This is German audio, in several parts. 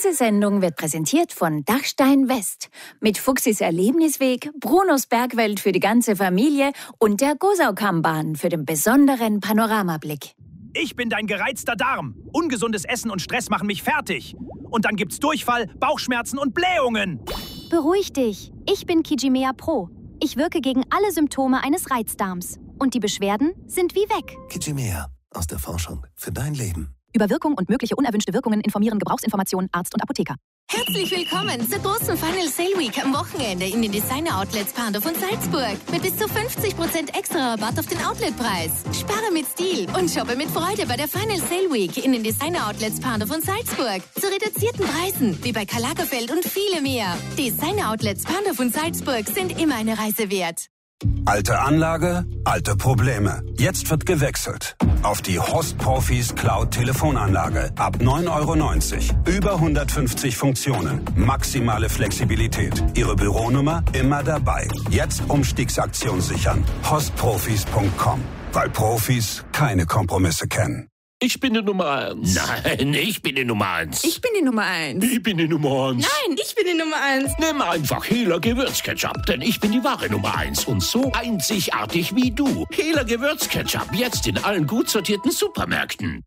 Diese Sendung wird präsentiert von Dachstein West mit Fuchsis Erlebnisweg, Brunos Bergwelt für die ganze Familie und der Gosaukammbahn für den besonderen Panoramablick. Ich bin dein gereizter Darm. Ungesundes Essen und Stress machen mich fertig. Und dann gibt's Durchfall, Bauchschmerzen und Blähungen. Beruhig dich. Ich bin Kijimea Pro. Ich wirke gegen alle Symptome eines Reizdarms. Und die Beschwerden sind wie weg. Kijimea. Aus der Forschung für dein Leben. Über Wirkung und mögliche unerwünschte Wirkungen informieren Gebrauchsinformationen Arzt und Apotheker. Herzlich willkommen zur großen Final Sale Week am Wochenende in den Designer-Outlets Pandorf und Salzburg. Mit bis zu 50% extra Rabatt auf den Outletpreis. Spare mit Stil und shoppe mit Freude bei der Final Sale Week in den Designer-Outlets Pandorf und Salzburg. Zu reduzierten Preisen, wie bei Karl Lagerfeld und viele mehr. Designer-Outlets Pandorf und Salzburg sind immer eine Reise wert. Alte Anlage, alte Probleme. Jetzt wird gewechselt auf die Host Profis Cloud Telefonanlage. Ab 9,90 €. Über 150 Funktionen. Maximale Flexibilität. Ihre Büronummer immer dabei. Jetzt Umstiegsaktion sichern. hostprofis.com. Weil Profis keine Kompromisse kennen. Ich bin die Nummer 1. Nein, ich bin die Nummer 1. Ich bin die Nummer 1. Ich bin die Nummer 1. Nein, ich bin die Nummer 1. Nimm einfach Hehler Gewürzketchup, denn ich bin die wahre Nummer 1 und so einzigartig wie du. Hehler Gewürzketchup, jetzt in allen gut sortierten Supermärkten.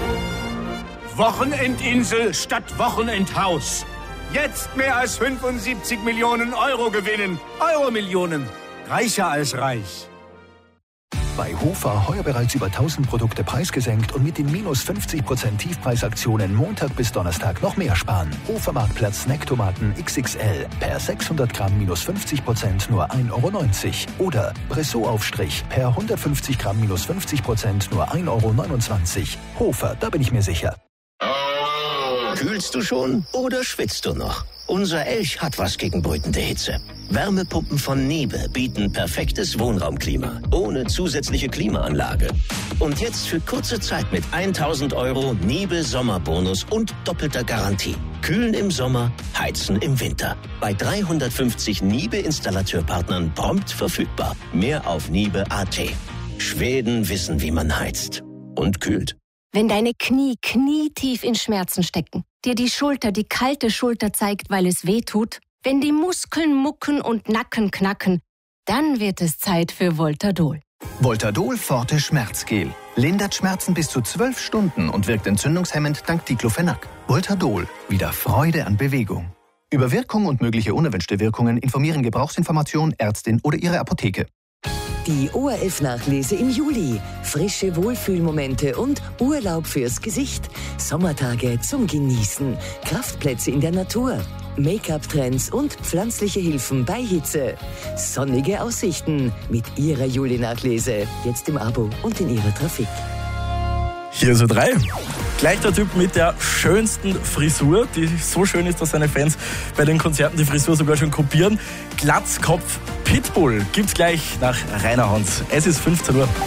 Wochenendinsel statt Wochenendhaus. Jetzt mehr als 75 Millionen Euro gewinnen. Euro-Millionen. Reicher als reich. Bei Hofer heuer bereits über 1000 Produkte preisgesenkt und mit den minus 50% Tiefpreisaktionen Montag bis Donnerstag noch mehr sparen. Hofer Marktplatz Snacktomaten XXL per 600 Gramm minus 50% nur 1,90 €. Oder Bressot-Aufstrich per 150 Gramm minus 50% nur 1,29 €. Hofer, da bin ich mir sicher. Kühlst du schon oder schwitzt du noch? Unser Elch hat was gegen brütende Hitze. Wärmepumpen von Niebe bieten perfektes Wohnraumklima, ohne zusätzliche Klimaanlage. Und jetzt für kurze Zeit mit 1.000 € Niebe Sommerbonus und doppelter Garantie. Kühlen im Sommer, heizen im Winter. Bei 350 Niebe-Installateurpartnern prompt verfügbar. Mehr auf niebe.at. Schweden wissen, wie man heizt und kühlt. Wenn deine Knie knietief in Schmerzen stecken, dir die Schulter die kalte Schulter zeigt, weil es weh tut, wenn die Muskeln mucken und Nacken knacken, dann wird es Zeit für Voltadol. Voltadol Forte Schmerzgel. Lindert Schmerzen bis zu 12 Stunden und wirkt entzündungshemmend dank Diclofenac. Voltadol. Wieder Freude an Bewegung. Über Wirkung und mögliche unerwünschte Wirkungen informieren Gebrauchsinformation, Ärztin oder Ihre Apotheke. Die ORF-Nachlese im Juli. Frische Wohlfühlmomente und Urlaub fürs Gesicht. Sommertage zum Genießen. Kraftplätze in der Natur. Make-up-Trends und pflanzliche Hilfen bei Hitze. Sonnige Aussichten mit Ihrer Juli-Nachlese. Jetzt im Abo und in Ihrer Trafik. Hier ist O3. Gleich der Typ mit der schönsten Frisur, die so schön ist, dass seine Fans bei den Konzerten die Frisur sogar schon kopieren. Glatzkopf Pitbull gibt's gleich nach Rainer Hans. Es ist 15 Uhr.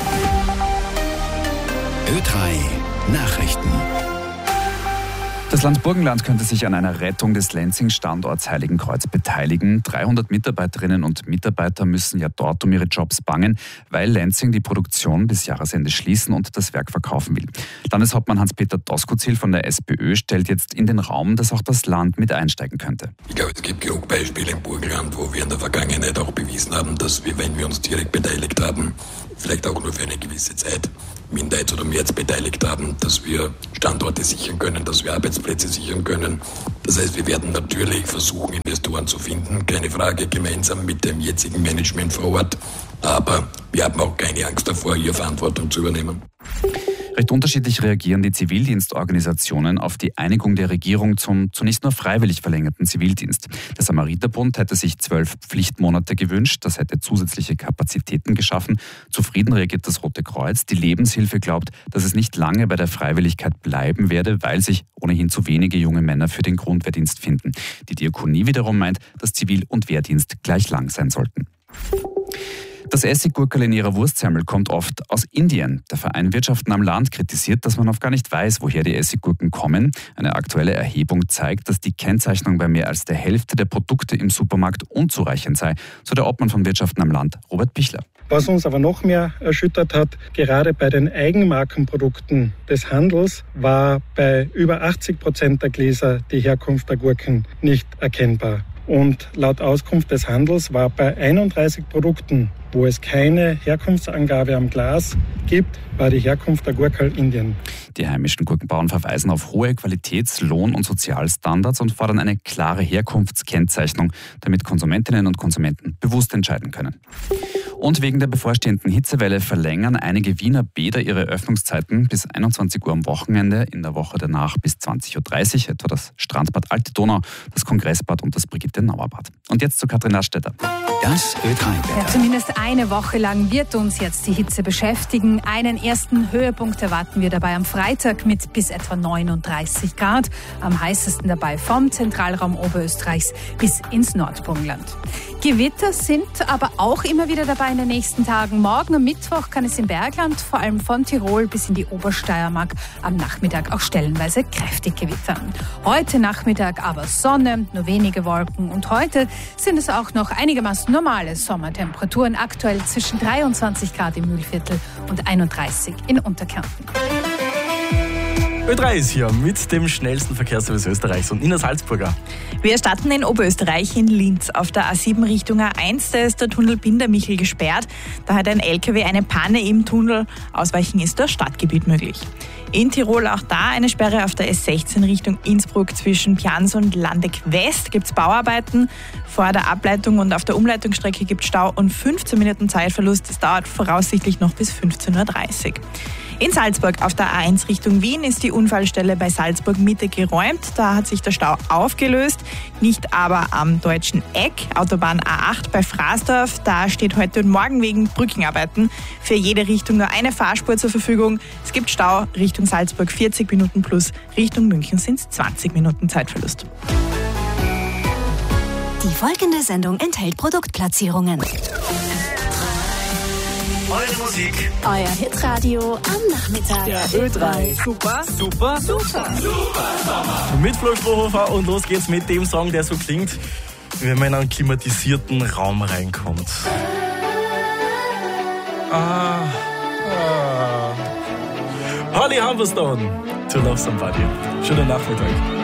Ö3 Nachrichten. Das Land Burgenland könnte sich an einer Rettung des Lenzing-Standorts Heiligenkreuz beteiligen. 300 Mitarbeiterinnen und Mitarbeiter müssen ja dort um ihre Jobs bangen, weil Lenzing die Produktion bis Jahresende schließen und das Werk verkaufen will. Landeshauptmann Hans-Peter Doskozil von der SPÖ stellt jetzt in den Raum, dass auch das Land mit einsteigen könnte. Ich glaube, es gibt genug Beispiele im Burgenland, wo wir in der Vergangenheit auch bewiesen haben, dass wir, wenn wir uns direkt beteiligt haben, vielleicht auch nur für eine gewisse Zeit, Minderheits- oder Mehrheits beteiligt haben, dass wir Standorte sichern können, dass wir Arbeitsplätze sichern können. Das heißt, wir werden natürlich versuchen, Investoren zu finden, keine Frage, gemeinsam mit dem jetzigen Management vor Ort. Aber wir haben auch keine Angst davor, hier Verantwortung zu übernehmen. Recht unterschiedlich reagieren die Zivildienstorganisationen auf die Einigung der Regierung zum zunächst nur freiwillig verlängerten Zivildienst. Der Samariterbund hätte sich 12 Pflichtmonate gewünscht, das hätte zusätzliche Kapazitäten geschaffen. Zufrieden reagiert das Rote Kreuz. Die Lebenshilfe glaubt, dass es nicht lange bei der Freiwilligkeit bleiben werde, weil sich ohnehin zu wenige junge Männer für den Grundwehrdienst finden. Die Diakonie wiederum meint, dass Zivil- und Wehrdienst gleich lang sein sollten. Das Essiggurkerl in ihrer Wurstsemmel kommt oft aus Indien. Der Verein Wirtschaften am Land kritisiert, dass man oft gar nicht weiß, woher die Essiggurken kommen. Eine aktuelle Erhebung zeigt, dass die Kennzeichnung bei mehr als der Hälfte der Produkte im Supermarkt unzureichend sei, so der Obmann von Wirtschaften am Land, Robert Pichler. Was uns aber noch mehr erschüttert hat, gerade bei den Eigenmarkenprodukten des Handels war bei über 80% der Gläser die Herkunft der Gurken nicht erkennbar. Und laut Auskunft des Handels war bei 31 Produkten, wo es keine Herkunftsangabe am Glas gibt, war die Herkunft der Gurkerl Indien. Die heimischen Gurkenbauern verweisen auf hohe Qualitäts-, Lohn- und Sozialstandards und fordern eine klare Herkunftskennzeichnung, damit Konsumentinnen und Konsumenten bewusst entscheiden können. Und wegen der bevorstehenden Hitzewelle verlängern einige Wiener Bäder ihre Öffnungszeiten bis 21 Uhr am Wochenende, in der Woche danach bis 20.30 Uhr, etwa das Strandbad Alte Donau, das Kongressbad und das Brigitte-Nauer-Bad. Und jetzt zu Katrin Aststädter. Das Ö3-Wetter. Ja, zumindest eine Woche lang wird uns jetzt die Hitze beschäftigen. Einen ersten Höhepunkt erwarten wir dabei am Freitag mit bis etwa 39 Grad. Am heißesten dabei vom Zentralraum Oberösterreichs bis ins Nordburgenland. Gewitter sind aber auch immer wieder dabei in den nächsten Tagen. Morgen am Mittwoch kann es im Bergland, vor allem von Tirol bis in die Obersteiermark, am Nachmittag auch stellenweise kräftig gewittern. Heute Nachmittag aber Sonne, nur wenige Wolken. Und heute sind es auch noch einigermaßen normale Sommertemperaturen. Aktuell zwischen 23 Grad im Mühlviertel und 31 in Unterkärnten. Ö3 ist hier mit dem schnellsten Verkehrsservice Österreichs und Nina Salzburger. Wir starten in Oberösterreich in Linz. Auf der A7 Richtung A1, da ist der Tunnel Bindermichel gesperrt. Da hat ein LKW eine Panne im Tunnel. Ausweichen ist das Stadtgebiet möglich. In Tirol auch da eine Sperre auf der S16 Richtung Innsbruck zwischen Pians und Landeck West. Gibt es Bauarbeiten. Vor der Ableitung und auf der Umleitungsstrecke gibt es Stau und 15 Minuten Zeitverlust. Das dauert voraussichtlich noch bis 15.30 Uhr. In Salzburg auf der A1 Richtung Wien ist die Unfallstelle bei Salzburg Mitte geräumt. Da hat sich der Stau aufgelöst, nicht aber am Deutschen Eck. Autobahn A8 bei Fraßdorf, da steht heute und morgen wegen Brückenarbeiten für jede Richtung nur eine Fahrspur zur Verfügung. Es gibt Stau Richtung Salzburg 40 Minuten plus, Richtung München sind es 20 Minuten Zeitverlust. Die folgende Sendung enthält Produktplatzierungen. Eure Musik. Euer Hitradio am Nachmittag. Der Ö3. Super, super, super. Mit Flo Strohhofer und los geht's mit dem Song, der so klingt, wenn man in einen klimatisierten Raum reinkommt. Holly Humberstone, To Love Somebody. Schönen Nachmittag.